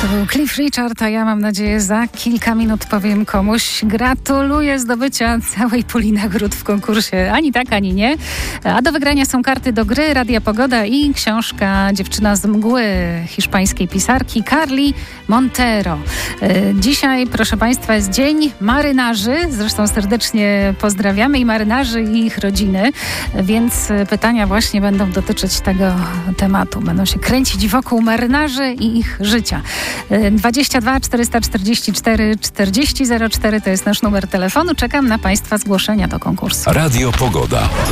To był Cliff Richard, a ja mam nadzieję za kilka minut powiem komuś: gratuluję zdobycia całej puli nagród w konkursie. Ani tak, ani nie. A do wygrania są karty do gry, Radia Pogoda i książka Dziewczyna z mgły hiszpańskiej pisarki Carli Montero. Dzisiaj, proszę Państwa, jest Dzień Marynarzy. Zresztą serdecznie pozdrawiamy i marynarzy, i ich rodziny. Więc pytania właśnie będą dotyczyć tego tematu. Będą się kręcić wokół marynarzy i ich życia. 22 444 4004 to jest nasz numer telefonu. Czekam na Państwa zgłoszenia do konkursu. Radio Pogoda.